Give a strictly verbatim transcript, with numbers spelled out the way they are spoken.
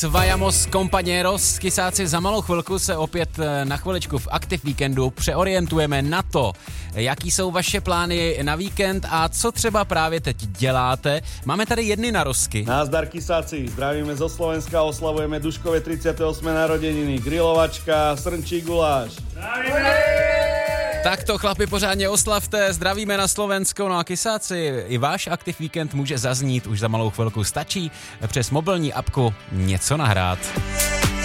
Vayamos compañeros, kysáci, za malou chvilku se opět na chviličku v Aktiv Víkendu přeorientujeme na to, jaký jsou vaše plány na víkend a co třeba právě teď děláte. Máme tady jedny narozky. Názdar kysáci, zdravíme zo Slovenska, oslavujeme Duškové tridsiate ôsme narodeniny, grilovačka, srnčí guláš. Zdravíme! Tak to chlapi pořádně oslavte, zdravíme na Slovensko, no a kysáci, i váš Aktiv Víkend může zaznít už za malou chvilku, stačí přes mobilní apku něco nahrát.